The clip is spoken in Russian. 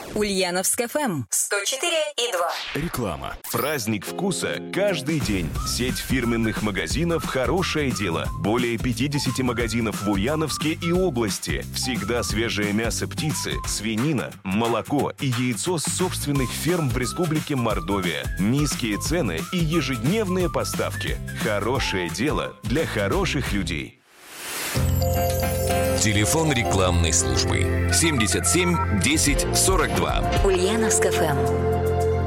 Ульяновск ФМ 104,2. Реклама. Праздник вкуса каждый день. Сеть фирменных магазинов «Хорошее дело». Более 50 магазинов в Ульяновске и области. Всегда свежее мясо птицы, свинина, молоко и яйцо с собственных ферм в Республике Мордовия. Низкие цены и ежедневные поставки. «Хорошее дело» для хороших людей. Телефон рекламной службы 77 10 42. Ульяновск ФМ.